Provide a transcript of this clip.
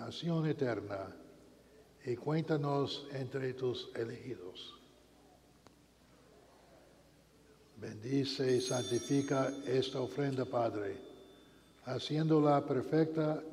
condenación eterna, y cuéntanos entre tus elegidos. Bendice y santifica esta ofrenda, Padre, haciéndola perfecta